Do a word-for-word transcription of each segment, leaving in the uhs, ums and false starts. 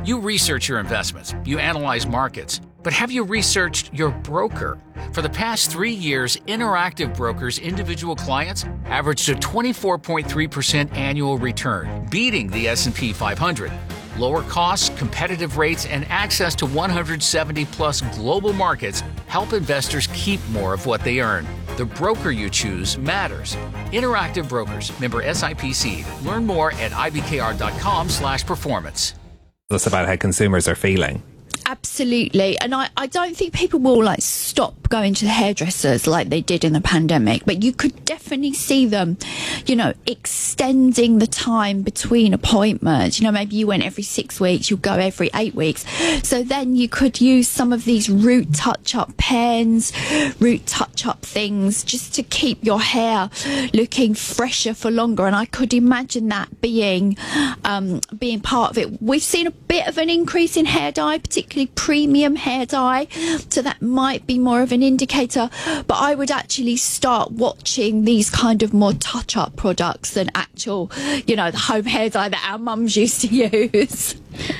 You research your investments, you analyze markets, but have you researched your broker? For the past three years, Interactive Brokers' individual clients averaged a twenty-four point three percent annual return, beating the S and P five hundred. Lower costs, competitive rates, and access to one hundred seventy plus global markets help investors keep more of what they earn. The broker you choose matters. Interactive Brokers, member S I P C. Learn more at ibkr.com slash performance. Us about how consumers are feeling. Absolutely. And I, I don't think people will like stop going to the hairdressers like they did in the pandemic, but you could definitely see them, you know, extending the time between appointments. You know, maybe you went every six weeks, you'll go every eight weeks. So then you could use some of these root touch-up pens, root touch-up things just to keep your hair looking fresher for longer. And I could imagine that being, um, being part of it. We've seen a bit of an increase in hair dye, particularly premium hair dye, so that might be more of an indicator, but I would actually start watching these kind of more touch-up products than actual, you know, the home hair dye that our mums used to use.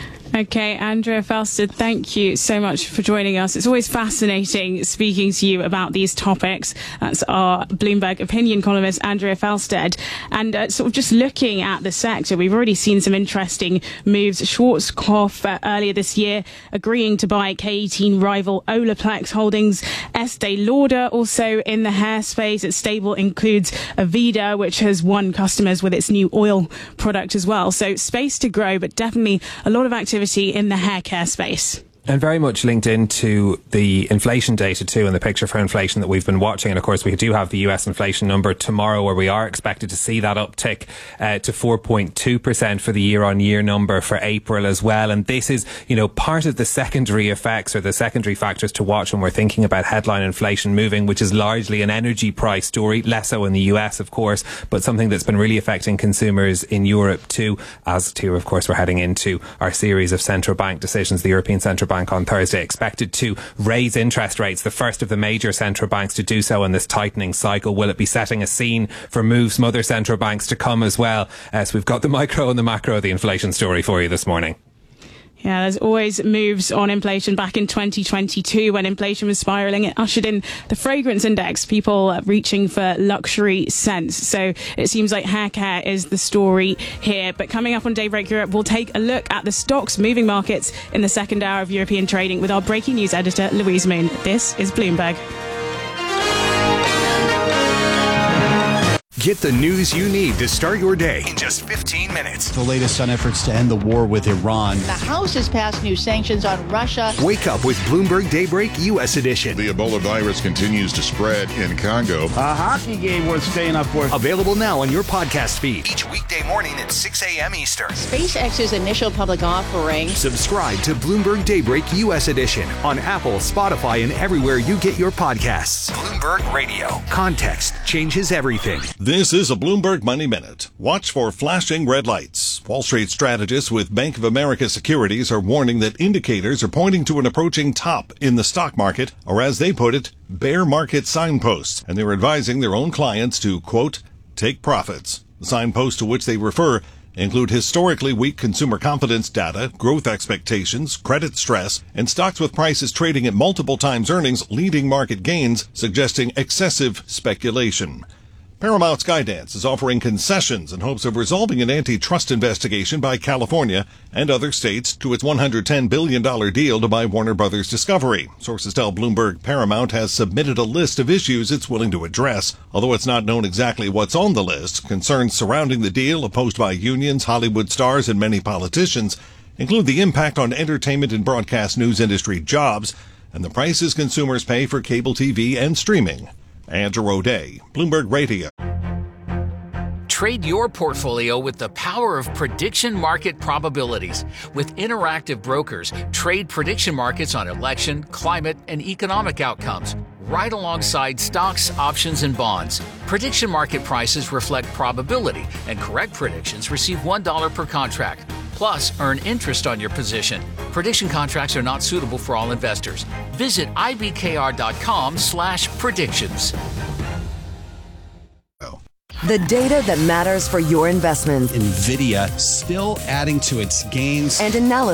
Okay, Andrea Felsted, thank you so much for joining us. It's always fascinating speaking to you about these topics. That's our Bloomberg opinion columnist, Andrea Felsted. And uh, sort of just looking at the sector, we've already seen some interesting moves. Schwarzkopf uh, earlier this year agreeing to buy K eighteen rival Olaplex Holdings. Estee Lauder also in the hair space. Its stable includes Aveda, which has won customers with its new oil product as well. So space to grow, but definitely a lot of activity in the hair care space. And very much linked into the inflation data too, and the picture for inflation that we've been watching. And of course, we do have the U S inflation number tomorrow, where we are expected to see that uptick uh, to four point two percent for the year-on-year number for April as well. And this is, you know, part of the secondary effects or the secondary factors to watch when we're thinking about headline inflation moving, which is largely an energy price story, less so in the U S, of course, but something that's been really affecting consumers in Europe too, as too, of course, we're heading into our series of central bank decisions. The European Central Bank on Thursday expected to raise interest rates, the first of the major central banks to do so in this tightening cycle. Will it be setting a scene for moves from other central banks to come as well? Uh, so we've got the micro and the macro of the inflation story for you this morning. Yeah, there's always moves on inflation. Back in twenty twenty-two, when inflation was spiraling, it ushered in the fragrance index, people reaching for luxury scents. So it seems like hair care is the story here. But coming up on Daybreak Europe, we'll take a look at the stocks moving markets in the second hour of European trading with our breaking news editor, Louise Moon. This is Bloomberg. Get the news you need to start your day in just fifteen minutes. The latest on efforts to end the war with Iran. The House has passed new sanctions on Russia. Wake up with Bloomberg Daybreak U S edition. The Ebola virus continues to spread in Congo. A hockey game worth staying up for. Available now on your podcast feed. Each weekday morning at six a.m. Eastern. SpaceX's initial public offering. Subscribe to Bloomberg Daybreak U S edition on Apple, Spotify, and everywhere you get your podcasts. Bloomberg Radio. Context changes everything. This is a Bloomberg Money Minute. Watch for flashing red lights. Wall Street strategists with Bank of America Securities are warning that indicators are pointing to an approaching top in the stock market, or as they put it, bear market signposts, and they're advising their own clients to, quote, take profits. The signposts to which they refer include historically weak consumer confidence data, growth expectations, credit stress, and stocks with prices trading at multiple times earnings leading market gains, suggesting excessive speculation. Paramount Skydance is offering concessions in hopes of resolving an antitrust investigation by California and other states to its one hundred ten billion dollars deal to buy Warner Brothers Discovery. Sources tell Bloomberg Paramount has submitted a list of issues it's willing to address. Although it's not known exactly what's on the list, concerns surrounding the deal, opposed by unions, Hollywood stars, and many politicians, include the impact on entertainment and broadcast news industry jobs and the prices consumers pay for cable T V and streaming. Andrew O'Day, Bloomberg Radio. Trade your portfolio with the power of prediction market probabilities. With Interactive Brokers, trade prediction markets on election, climate, and economic outcomes, right alongside stocks, options, and bonds. Prediction market prices reflect probability, and correct predictions receive one dollar per contract. Plus, earn interest on your position. Prediction contracts are not suitable for all investors. Visit ibkr.com slash predictions. The data that matters for your investments. NVIDIA still adding to its gains. And analysis